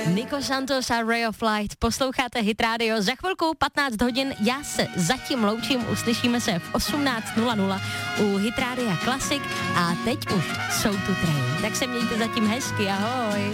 Nico Santos a Ray of Light, posloucháte Hit Radio, za chvilku 15 hodin, já se zatím loučím, uslyšíme se v 18:00 u Hit Radia Classic a teď už jsou tu train, tak se mějte zatím hezky, ahoj.